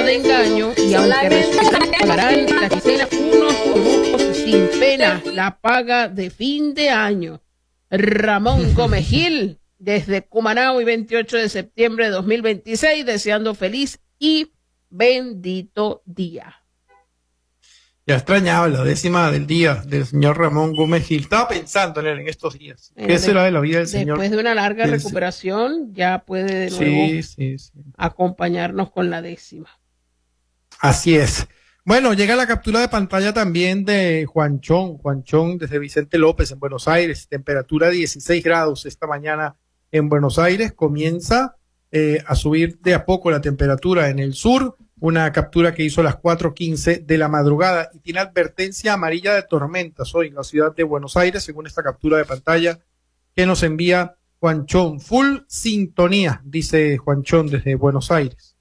de engaño y aunque resulta que pagarán la quincena unos grupos sin pena la paga de fin de año. Ramón Gómez Gil, desde Cumaná, y 28 de septiembre de 2026, deseando feliz y bendito día. Ya extrañaba la décima del día del señor Ramón Gómez Gil. Estaba pensando en él en estos días. ¿Qué será de la vida del señor? Después de una larga recuperación, ya puede de nuevo acompañarnos con la décima. Así es. Bueno, llega la captura de pantalla también de Juanchón desde Vicente López en Buenos Aires. Temperatura 16 grados esta mañana en Buenos Aires. Comienza a subir de a poco la temperatura en el sur. Una captura que hizo a las 4:15 de la madrugada y tiene advertencia amarilla de tormentas hoy en la ciudad de Buenos Aires, según esta captura de pantalla que nos envía Juanchón. Full sintonía, dice Juanchón desde Buenos Aires.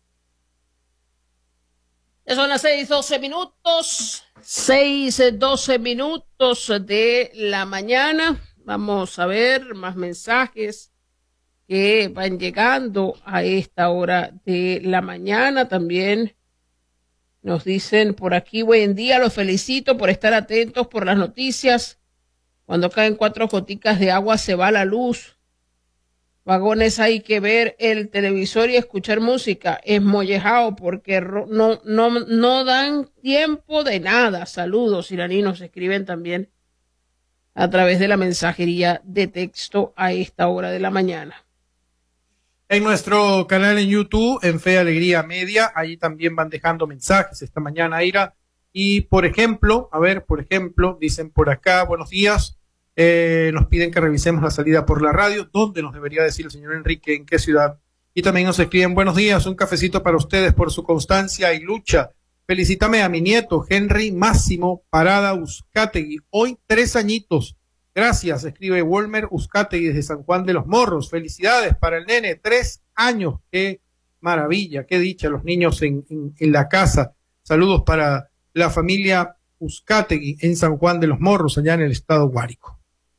Ya son las 6:12 minutos, 6:12 minutos de la mañana. Vamos a ver más mensajes que van llegando a esta hora de la mañana. También nos dicen por aquí: buen día, los felicito por estar atentos por las noticias. Cuando caen 4 goticas de agua se va la luz. Vagones, hay que ver el televisor y escuchar música. Es mollejao porque no dan tiempo de nada. Saludos, iraninos, escriben también a través de la mensajería de texto a esta hora de la mañana. En nuestro canal en YouTube, en Fe Alegría Media, ahí también van dejando mensajes esta mañana, Ira. Y por ejemplo, dicen por acá: buenos días, nos piden que revisemos la salida por la radio. ¿Dónde nos debería decir el señor Enrique? ¿En qué ciudad? Y también nos escriben: buenos días, un cafecito para ustedes por su constancia y lucha. Felicítame a mi nieto, Henry Máximo Parada Uzcategui, hoy 3 añitos. Gracias, escribe Wolmer Uzcategui desde San Juan de los Morros. Felicidades para el nene, 3 años. Qué maravilla, qué dicha, los niños en la casa. Saludos para la familia Uzcategui en San Juan de los Morros, allá en el estado Guárico.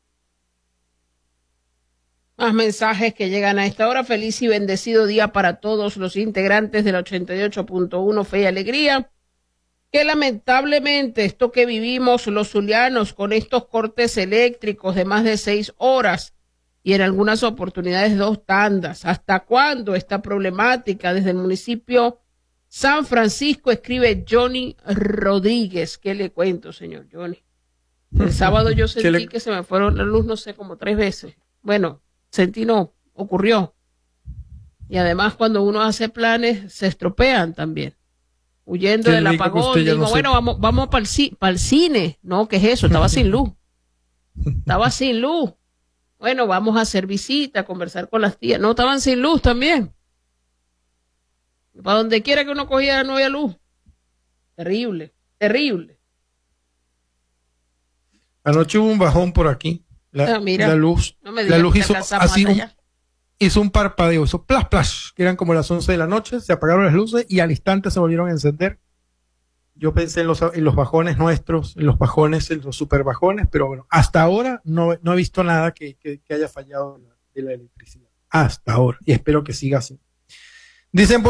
Más mensajes que llegan a esta hora. Feliz y bendecido día para todos los integrantes del 88.1 Fe y Alegría. Que lamentablemente esto que vivimos los zulianos con estos cortes eléctricos de más de 6 horas y en algunas oportunidades 2 tandas. ¿Hasta cuándo esta problemática? Desde el municipio San Francisco, escribe Johnny Rodríguez. ¿Qué le cuento, señor Johnny? El sábado yo sentí que se me fueron la luz, no sé, como 3 veces. Bueno, ocurrió. Y además cuando uno hace planes se estropean también. Huyendo del apagón, digo, bueno, vamos para el cine. No, ¿qué es eso? Estaba sin luz. Bueno, vamos a hacer visita, a conversar con las tías. No, estaban sin luz también. Para donde quiera que uno cogía no había luz. Terrible. Anoche hubo un bajón por aquí. La luz hizo un parpadeo, hizo plas, que eran como las 11 de la noche, se apagaron las luces y al instante se volvieron a encender. Yo pensé en los bajones nuestros, en los bajones, en los super bajones, pero bueno, hasta ahora no he visto nada que haya fallado de la electricidad. Hasta ahora. Y espero que siga así. Dicen